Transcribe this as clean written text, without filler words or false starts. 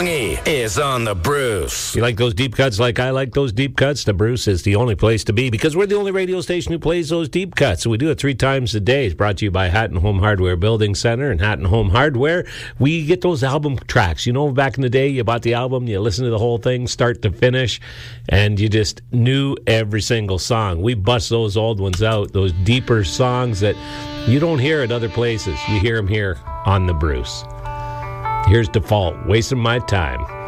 Rongy is on the Bruce. You like those deep cuts like I like those deep cuts? The Bruce is the only place to be because we're the only radio station who plays those deep cuts. So we do it 3 times a day. It's brought to you by Hatton Home Hardware Building Center and Hatton Home Hardware. We get those album tracks. You know, back in the day, you bought the album, you listen to the whole thing, start to finish, and you just knew every single song. We bust those old ones out, those deeper songs that you don't hear at other places. You hear them here on the Bruce. Here's Default, Wasting My Time.